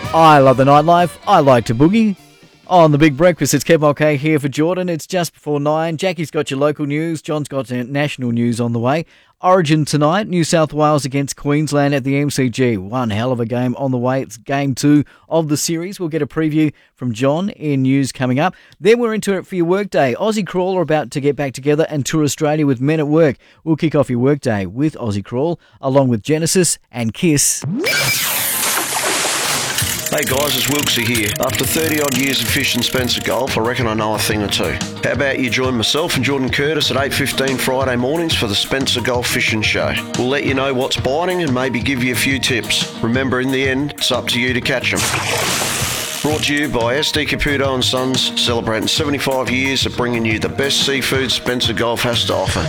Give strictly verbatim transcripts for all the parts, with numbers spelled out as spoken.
I love the nightlife. I like to boogie. On the Big Breakfast, it's Kev Mulcahy here for Jordan. It's just before nine. Jackie's got your local news. John's got national news on the way. Origin tonight, New South Wales against Queensland at the M C G. One hell of a game on the way. It's game two of the series. We'll get a preview from John in news coming up. Then we're into it for your workday. Aussie Crawl are about to get back together and tour Australia with Men at Work. We'll kick off your workday with Aussie Crawl, along with Genesis and Kiss. Hey guys, it's Wilksy here. After thirty odd years of fishing Spencer Golf, I reckon I know a thing or two. How about you join myself and Jordan Curtis at eight fifteen Friday mornings for the Spencer Golf Fishing Show. We'll let you know what's biting and maybe give you a few tips. Remember, in the end, it's up to you to catch them. Brought to you by S D Caputo and Sons, celebrating seventy-five years of bringing you the best seafood Spencer Golf has to offer.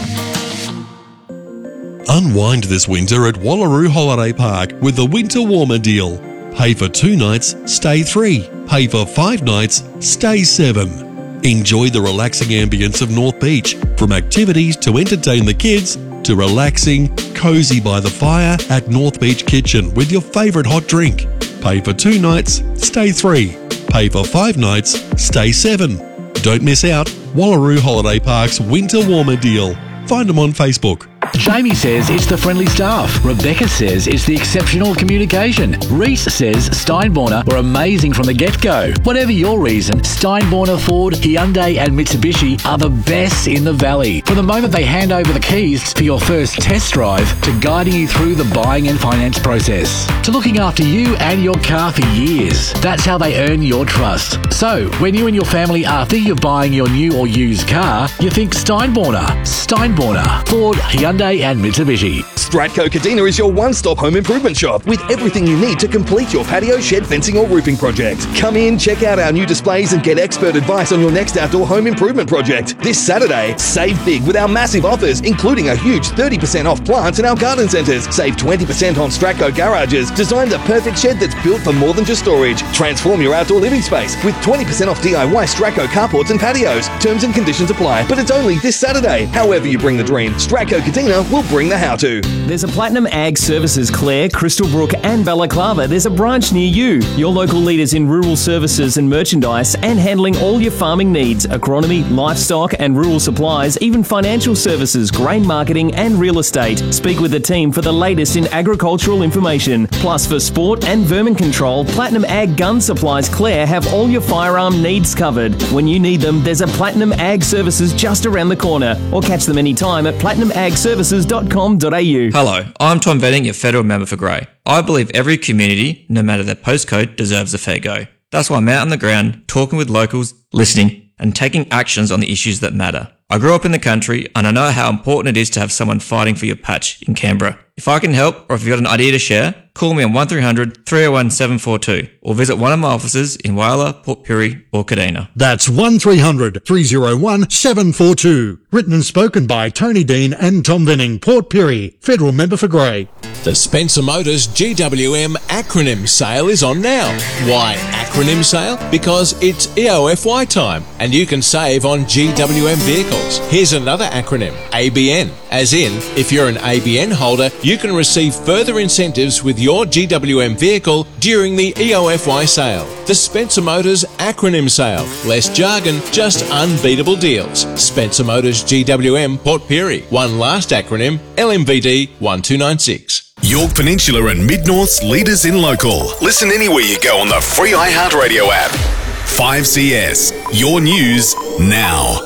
Unwind this winter at Wallaroo Holiday Park with the Winter Warmer deal. Pay for two nights, stay three. Pay for five nights, stay seven. Enjoy the relaxing ambience of North Beach, from activities to entertain the kids to relaxing, cosy by the fire at North Beach Kitchen with your favourite hot drink. Pay for two nights, stay three. Pay for five nights, stay seven. Don't miss out. Wallaroo Holiday Park's Winter Warmer deal. Find them on Facebook. Jamie says it's the friendly staff. Rebecca says it's the exceptional communication. Reese says Steinborner were amazing from the get-go. Whatever your reason, Steinborner, Ford, Hyundai and Mitsubishi are the best in the valley. From the moment they hand over the keys for your first test drive to guiding you through the buying and finance process, to looking after you and your car for years. That's how they earn your trust. So, when you and your family are thinking of buying your new or used car, you think Steinborner. Steinborner, Ford, Hyundai and Mitsubishi. Stratco Cadena is your one-stop home improvement shop with everything you need to complete your patio, shed, fencing or roofing project. Come in, check out our new displays and get expert advice on your next outdoor home improvement project. This Saturday, save big with our massive offers, including a huge thirty percent off plants in our garden centres. Save twenty percent on Stratco garages. Design the perfect shed that's built for more than just storage. Transform your outdoor living space with twenty percent off D I Y Stratco carports and patios. Terms and conditions apply, but it's only this Saturday. However you bring the dream, Stratco Cadena will bring the how-to. There's a Platinum Ag Services Clare, Crystal Brook and Balaclava. There's a branch near you. Your local leaders in rural services and merchandise and handling all your farming needs, agronomy, livestock and rural supplies, even financial services, grain marketing and real estate. Speak with the team for the latest in agricultural information. Plus, for sport and vermin control, Platinum Ag Gun Supplies Clare have all your firearm needs covered. When you need them, there's a Platinum Ag Services just around the corner, or catch them anytime at platinum ag services dot com dot a u. Hello, I'm Tom Venning, your federal member for Grey. I believe every community, no matter their postcode, deserves a fair go. That's why I'm out on the ground, talking with locals, listening, and taking actions on the issues that matter. I grew up in the country, and I know how important it is to have someone fighting for your patch in Canberra. If I can help, or if you've got an idea to share, call me on one three hundred, three oh one, seven four two, or visit one of my offices in Whyalla, Port Pirie, or Kadena. That's one three hundred, three oh one, seven four two. Written and spoken by Tony Dean and Tom Venning, Port Pirie, federal member for Grey. The Spencer Motors G W M acronym sale is on now. Why acronym sale? Because it's E O F Y time, and you can save on G W M vehicles. Here's another acronym, A B N, as in, if you're an A B N holder, you can receive further incentives with your G W M vehicle during the E O F Y sale. The Spencer Motors acronym sale. Less jargon, just unbeatable deals. Spencer Motors G W M Port Pirie. One last acronym, L M V D one two nine six. York Peninsula and Mid-North's leaders in local. Listen anywhere you go on the free iHeartRadio app. five C S, your news now.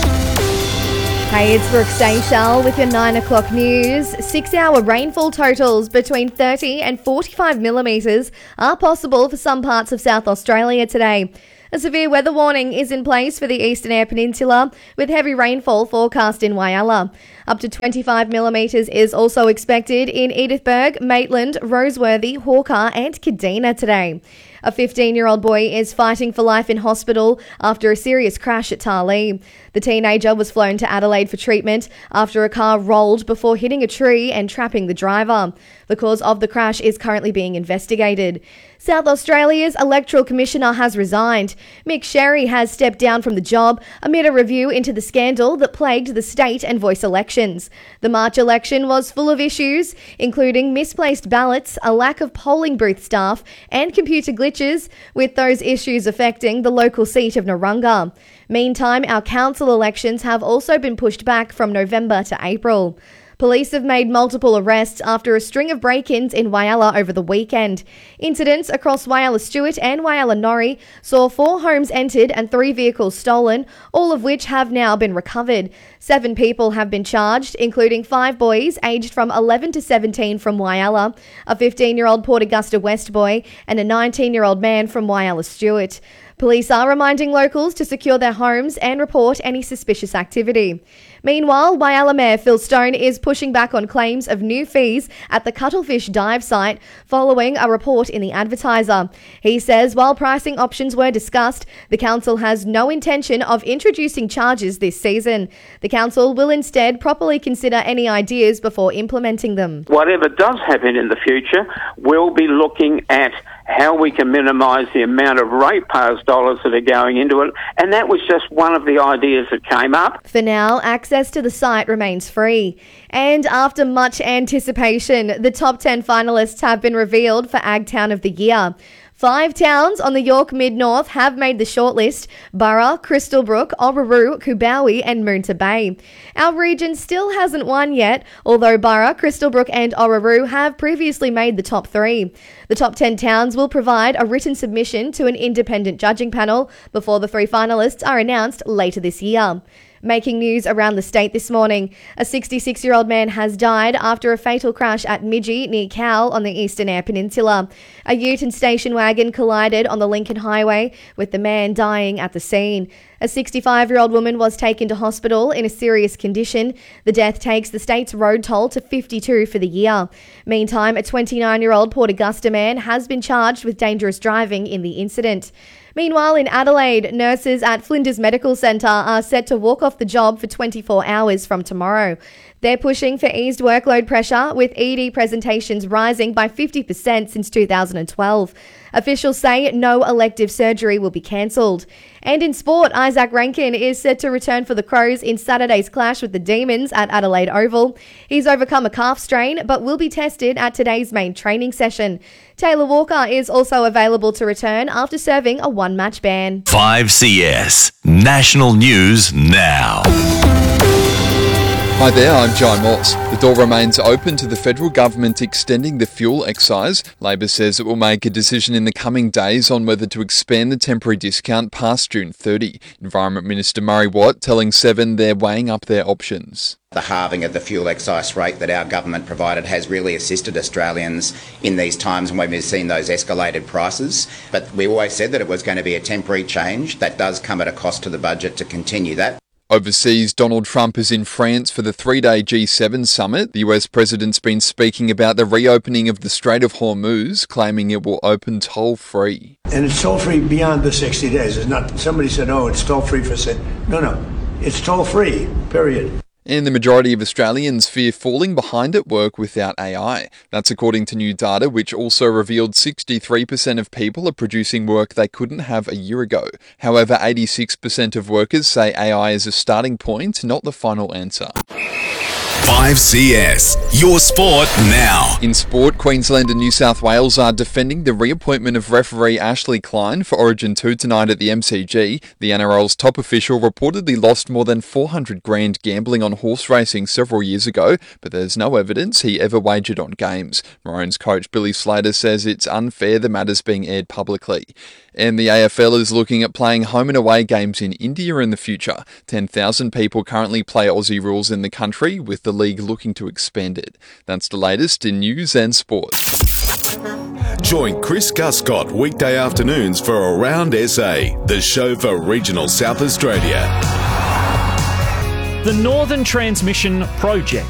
Hey, it's Brooke Stachel with your nine o'clock news. Six-hour rainfall totals between thirty and forty-five millimetres are possible for some parts of South Australia today. A severe weather warning is in place for the Eastern Eyre Peninsula, with heavy rainfall forecast in Whyalla. Up to twenty-five millimetres is also expected in Edithburgh, Maitland, Roseworthy, Hawker and Kadena today. A fifteen-year-old boy is fighting for life in hospital after a serious crash at Tarlee. The teenager was flown to Adelaide for treatment after a car rolled before hitting a tree and trapping the driver. The cause of the crash is currently being investigated. South Australia's Electoral Commissioner has resigned. Mick Sherry has stepped down from the job amid a review into the scandal that plagued the state and voice elections. The March election was full of issues, including misplaced ballots, a lack of polling booth staff, and computer glitches, with those issues affecting the local seat of Narunga. Meantime, our council elections have also been pushed back from November to April. Police have made multiple arrests after a string of break-ins in Whyalla over the weekend. Incidents across Whyalla Stewart and Whyalla Norrie saw four homes entered and three vehicles stolen, all of which have now been recovered. Seven people have been charged, including five boys aged from eleven to seventeen from Whyalla, a fifteen-year-old Port Augusta West boy, and a nineteen-year-old man from Whyalla Stewart. Police are reminding locals to secure their homes and report any suspicious activity. Meanwhile, Whyalla Mayor Phil Stone is pushing back on claims of new fees at the Cuttlefish dive site following a report in the Advertiser. He says while pricing options were discussed, the council has no intention of introducing charges this season. The council will instead properly consider any ideas before implementing them. Whatever does happen in the future, we'll be looking at how we can minimise the amount of ratepayers' dollars that are going into it, and that was just one of the ideas that came up. For now, access to the site remains free. And after much anticipation, the top ten finalists have been revealed for Ag Town of the Year. Five towns on the York Mid-North have made the shortlist: Burra, Crystalbrook, Orroroo, Kubawi and Moonta Bay. Our region still hasn't won yet, although Burra, Crystalbrook and Orroroo have previously made the top three. The top ten towns will provide a written submission to an independent judging panel before the three finalists are announced later this year. Making news around the state this morning. A sixty-six-year-old man has died after a fatal crash at Midgie near Cowell on the Eastern Eyre Peninsula. A ute and station wagon collided on the Lincoln Highway, with the man dying at the scene. A sixty-five-year-old woman was taken to hospital in a serious condition. The death takes the state's road toll to fifty-two for the year. Meantime, a twenty-nine-year-old Port Augusta man has been charged with dangerous driving in the incident. Meanwhile, in Adelaide, nurses at Flinders Medical Centre are set to walk off the job for twenty-four hours from tomorrow. They're pushing for eased workload pressure, with E D presentations rising by fifty percent since two thousand twelve. Officials say no elective surgery will be cancelled. And in sport, Isaac Rankin is set to return for the Crows in Saturday's clash with the Demons at Adelaide Oval. He's overcome a calf strain but will be tested at today's main training session. Taylor Walker is also available to return after serving a one-match ban. five C S National News Now. Hi there, I'm Jai Moss. The door remains open to the federal government extending the fuel excise. Labor says it will make a decision in the coming days on whether to expand the temporary discount past June thirtieth. Environment Minister Murray Watt telling Seven they're weighing up their options. The halving of the fuel excise rate that our government provided has really assisted Australians in these times when we've seen those escalated prices. But we always said that it was going to be a temporary change. That does come at a cost to the budget to continue that. Overseas, Donald Trump is in France for the three-day G seven summit. The U S president's been speaking about the reopening of the Strait of Hormuz, claiming it will open toll-free. And it's toll-free beyond the sixty days. It's not, somebody said, oh, it's toll-free for... No, no. It's toll-free, period. And the majority of Australians fear falling behind at work without A I. That's according to new data, which also revealed sixty-three percent of people are producing work they couldn't have a year ago. However, eighty-six percent of workers say A I is a starting point, not the final answer. five C S, your sport now. In sport, Queensland and New South Wales are defending the reappointment of referee Ashley Klein for Origin two tonight at the M C G. The N R L's top official reportedly lost more than four hundred grand gambling on horse racing several years ago, but there's no evidence he ever wagered on games. Maroons coach Billy Slater says it's unfair the matter's being aired publicly. And the A F L is looking at playing home and away games in India in the future. ten thousand people currently play Aussie rules in the country, with the league looking to expand it. That's the latest in news and sport. Join Chris Guscott weekday afternoons for Around S A, the show for regional South Australia. The Northern Transmission Project.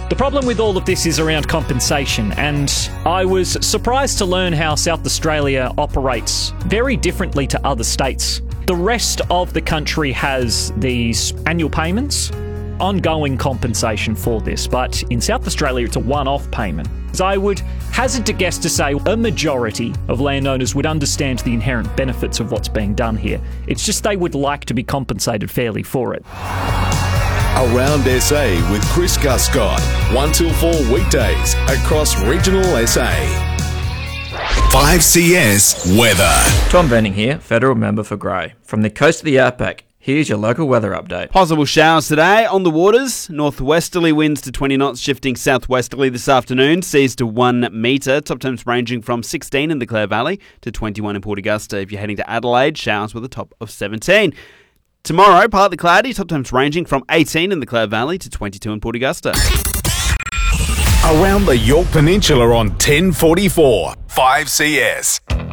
The problem with all of this is around compensation, and I was surprised to learn how South Australia operates very differently to other states. The rest of the country has these annual payments, ongoing compensation for this, but in South Australia it's a one-off payment. So I would hazard to guess to say a majority of landowners would understand the inherent benefits of what's being done here. It's just they would like to be compensated fairly for it. Around S A with Chris Guscott, one till four weekdays across regional S A. five C S weather. Tom Venning here, Federal Member for Grey. From the coast of the Outback, here's your local weather update. Possible showers today on the waters. Northwesterly winds to twenty knots, shifting southwesterly this afternoon. Seas to one metre. Top temps ranging from sixteen in the Clare Valley to twenty-one in Port Augusta. If you're heading to Adelaide, showers with a top of seventeen. Tomorrow, partly cloudy. Top temps ranging from eighteen in the Clare Valley to twenty-two in Port Augusta. Around the Yorke Peninsula on ten forty-four. five C S.